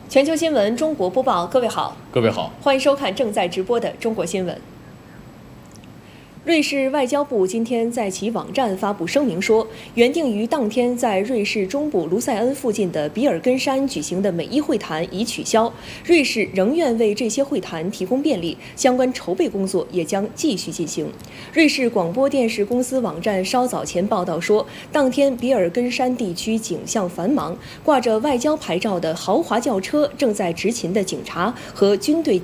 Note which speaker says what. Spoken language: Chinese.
Speaker 1: 全球新闻中国播报，各位好，欢迎收看正在直播的中国新闻。瑞士外交部今天在其网站发布声明说，原定于当天在瑞士中部卢塞恩附近的比尔根山举行的美伊会谈已取消，瑞士仍愿为这些会谈提供便利，相关筹备工作也将继续进行。瑞士广播电视公司网站稍早前报道说，当天比尔根山地区景象繁忙，挂着外交牌照的豪华轿车正在执勤的警察和军队